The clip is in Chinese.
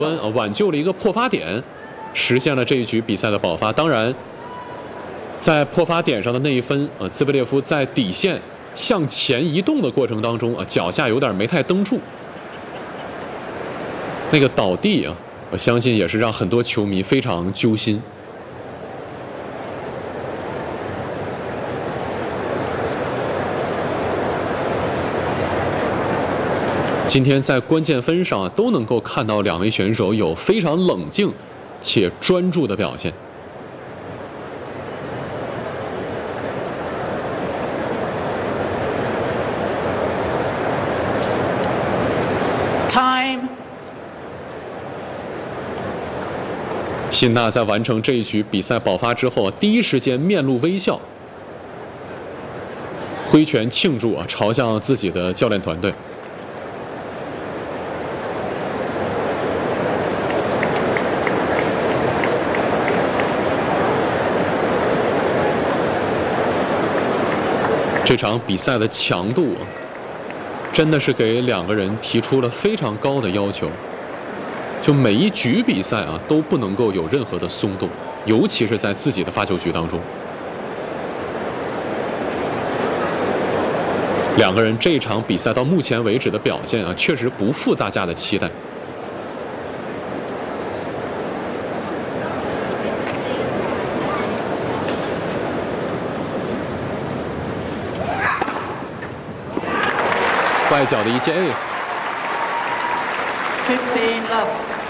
挽救了一个破发点，实现了这一局比赛的爆发。当然，在破发点上的那一分，兹维列夫在底线向前移动的过程当中，脚下有点没太蹬住，那个倒地啊，我相信也是让很多球迷非常揪心。今天在关键分上都能够看到两位选手有非常冷静且专注的表现。 Time。 辛纳在完成这一局比赛爆发之后，第一时间面露微笑，挥拳庆祝朝向自己的教练团队。这场比赛的强度真的是给两个人提出了非常高的要求，就每一局比赛都不能够有任何的松动，尤其是在自己的发球局当中。两个人这场比赛到目前为止的表现确实不负大家的期待。外角的一记 ace。 15 love。